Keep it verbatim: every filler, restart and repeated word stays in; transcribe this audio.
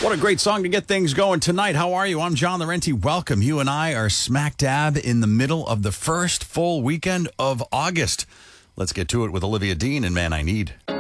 What a great song to get things going tonight. How are you? I'm John Laurenti. Welcome. You and I are smack dab in the middle of the first full weekend of August. Let's get to it with Olivia Dean and Man I Need.